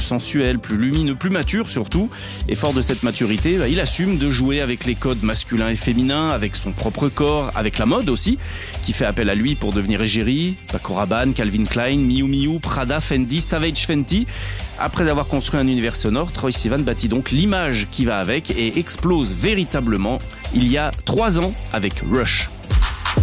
sensuel, plus lumineux, plus mature surtout. Et fort de cette maturité, il assume de jouer avec les codes masculins et féminins, avec son propre corps, avec la mode aussi, qui fait appel à lui pour devenir égérie. Paco Rabanne, Calvin Klein, Miu Miu, Prada, Fendi, Savage Fenty. Après avoir construit un univers sonore, Troye Sivan bâtit donc l'image qui va avec et explose véritablement il y a 3 ans avec Rush.